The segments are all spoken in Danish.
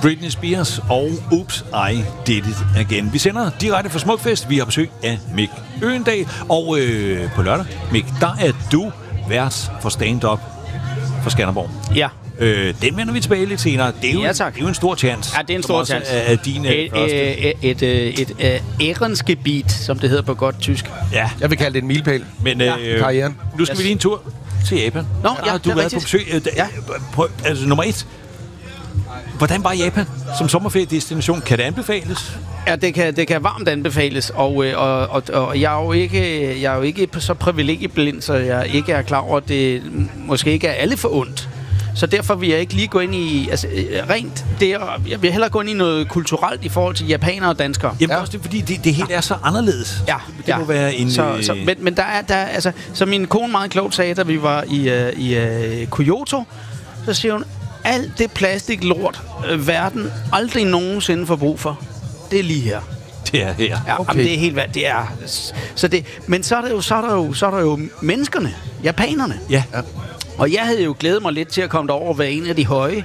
Britney Spears og Oops, I Did It Again. Vi sender direkte fra Smukfest. Vi har besøg af Mick Øgendahl. Og på lørdag, Mick, der er du vært for stand-up for Skanderborg. Ja. Den vender vi tilbage lidt senere. Det er jo, det er jo en stor chance. Ja, det er en stor chance. Af din første. Et Ehrensgebiet, som det hedder på godt tysk. Ja. Jeg vil kalde det en milepæl. Men karrieren. Nu skal vi lige en tur til Japan. Nå, ja, du har været på besøg. Altså, nummer 1. Hvordan var Japan som sommerferiedestination? Kan det anbefales? Ja, det kan varmt anbefales, og jeg er jo ikke så privilegieblind, så jeg ikke er klar over, at det måske ikke er alle for ondt. Så derfor vil jeg ikke lige gå ind i rent. Jeg vil hellere gå ind i noget kulturelt i forhold til japanere og danskere. Jamen også det, fordi det hele er så anderledes. Ja, det må være en. Men der er altså, som min kone meget klogt sagde, da vi var i Kyoto, så siger hun, alt det plastiklort, verden aldrig nogensinde får brug for, det er lige her. Det er her. Ja, okay. Det er helt hvad det er. Så det, men så er der jo menneskerne, japanerne. Ja. Og jeg havde jo glædet mig lidt til at komme derover og være en af de høje.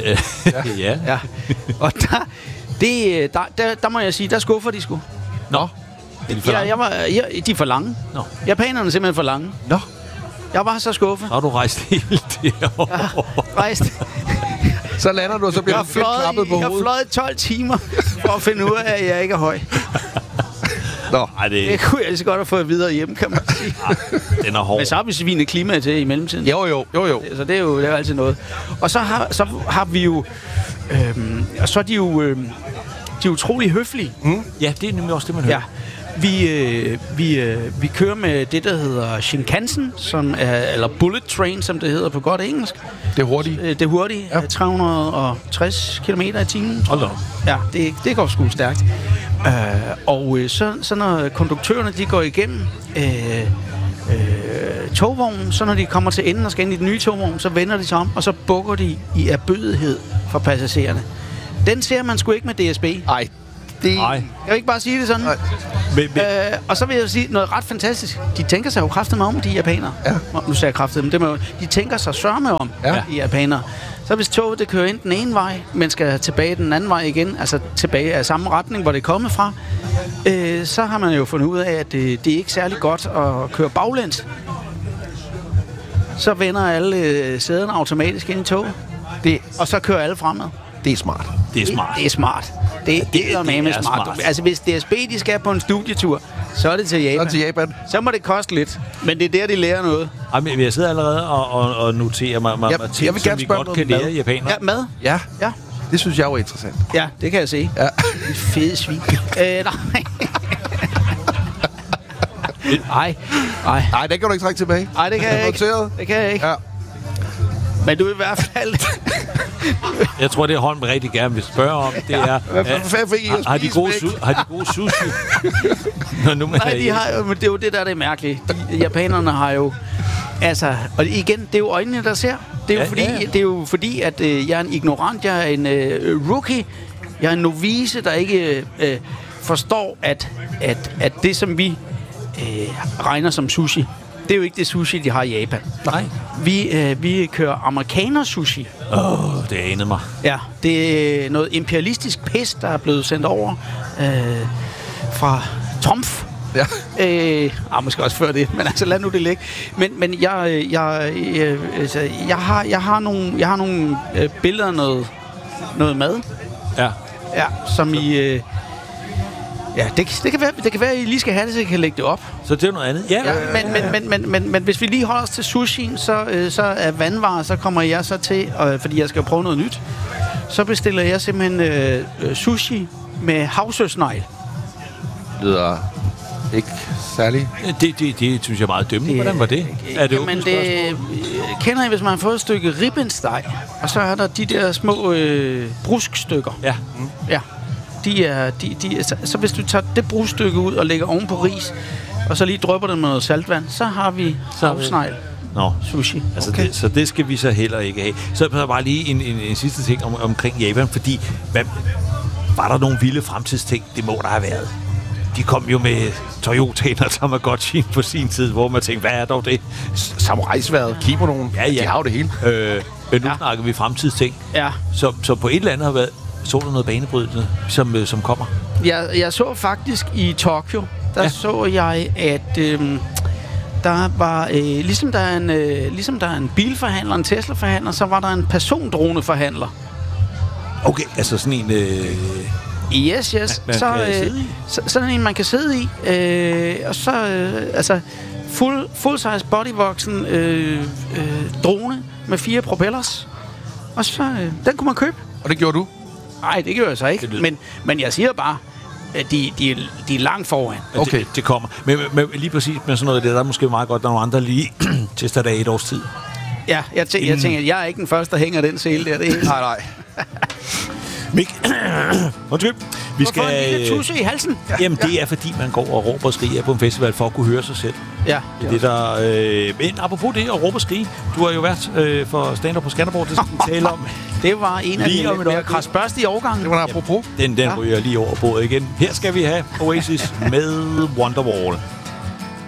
Ja. Og der må jeg sige, der skuffer de sgu. Nå. De er for lange. Nå. Japanerne er simpelthen for lange. Nå. Jeg var så skuffet. Så har du rejst helt derovre. Ja, rejst. Så lander du, og så bliver du klappet på hovedet. Jeg har fløjet 12 timer for at finde ud af, at jeg ikke er høj. Nå. Ej, det kunne jeg lige så godt have fået videre hjem, kan man sige. Den er hård. Men så har vi svinet klimaet til i mellemtiden. Jo. Så det er jo altid noget. Og så har vi jo... og så er de jo... de er utrolig høflige. Mm. Ja, det er nemlig også det, man hører. Ja. Vi kører med det, der hedder Shinkansen, som er, eller Bullet Train, som det hedder på godt engelsk. Det er hurtigt. Det er hurtigt. Ja. 360 km i timen. Hold da. Ja, det går sgu stærkt. Og så når konduktørerne de går igennem togvognen, så når de kommer til enden og skal ind i den nye togvogn, så vender de sig om, og så bukker de i erbødighed for passagererne. Den ser man sgu ikke med DSB. Nej. Jeg vil ikke bare sige det sådan. Og så vil jeg sige noget ret fantastisk. De tænker sig jo kraftedeme om, de japanere. Ja. Nu siger jeg kraftedeme, det må de tænker sig sørme om, de japanere. Så hvis toget det kører ind den ene vej, men skal tilbage den anden vej igen, altså tilbage af samme retning, hvor det er kommet fra, så har man jo fundet ud af, at det er ikke særlig godt at køre baglæns. Så vender alle sæderne automatisk ind i toget, og så kører alle fremad. Det er smart. Det er smart. Det er smart. Altså, hvis DSB de skal på en studietur, så er det til Japan. Så må det koste lidt. Men det er der, de lærer noget. Jamen, jeg sidder allerede og noterer mig ting, jeg vil gerne spørge godt kan lære japanere. Ja, mad? Ja. Det synes jeg jo er interessant. Ja, det kan jeg se. Ja. En fed svin. Nej. Nej, det kan du ikke trække tilbage. Nej, det kan jeg ikke. Det kan jeg ikke. Ja. Men du i hvert fald... Jeg tror, det er Holm rigtig gerne vil spørge om. Det er, har de gode sushi? Nej, de har jo, men det er jo det, der er det mærkelige. Japanerne har jo... Altså, og igen, det er jo øjnene, der ser. Det er jo fordi, at jeg er en ignorant, jeg er en rookie, jeg er en novice, der ikke forstår, at det, som vi regner som sushi, det er jo ikke det sushi, de har i Japan. Nej. Vi kører amerikaner-sushi. Det anede mig. Ja, det er noget imperialistisk pis, der er blevet sendt over fra Trumf. Ja. Måske også før det, men altså lad nu det ligge. Men jeg har nogle billeder af noget mad. Ja. Ja, som I... Ja, det kan være, at I lige skal have det, så I kan lægge det op. Så det er noget andet? Ja. Men hvis vi lige holder os til sushien, så er vandvarer, så kommer jeg så til, fordi jeg skal prøve noget nyt, så bestiller jeg simpelthen sushi med havsøsnegl. Det lyder ikke særligt. Det synes jeg er meget dømmende. Hvordan var det? Er det jamen, det kender I, hvis man har fået et stykke ribbensteg, og så er der de der små bruskstykker. Ja. Ja. Så hvis du tager det brugstykke ud og lægger oven på ris, og så lige drypper det med noget saltvand, så har vi havsnegl sushi. Altså okay. Så det skal vi så heller ikke have. Så bare lige en sidste ting omkring Japan, fordi var der nogle vilde fremtidsting? Det må der have været. De kom jo med Toyota'en og Tamagotchi'en på sin tid, hvor man tænkte, hvad er dog det? Samurajsværet, kimonoen, de har jo det hele. Men nu snakker vi fremtidsting. Ja. Så på et eller andet har været Så du noget banebrydende, som kommer? Jeg så faktisk i Tokyo, der så jeg, at der var, ligesom der er en bilforhandler, en Tesla-forhandler, så var der en persondroneforhandler. Okay, altså sådan en... Yes. Sådan en, man kan sidde i. Og så, altså, full-size bodyvoksen drone med 4 propellers. Og så, den kunne man købe. Og det gjorde du? Nej, det gjorde jeg så ikke. Men jeg siger bare, at de er langt foran. Okay, det kommer. Men lige præcis med sådan noget, det er der måske meget godt, der er nogle andre lige tester der i et års tid. Ja, jeg tænker, at jeg er ikke den første, der hænger den sele der. Det Nej. Mik, undskyld. Vi skal... Hvorfor en lille tusse i halsen? Jamen, det er fordi, man går og råber og skriger på en festival for at kunne høre sig selv. Ja. Det der... Men apropos det at råbe og skrige, du har jo været for stand-up på Skanderborg, det skal vi tale om. Det var en af de mere krasbørste i årgangen. Det var der apropos. Den ryger lige over bordet igen. Her skal vi have Oasis med Wonderwall.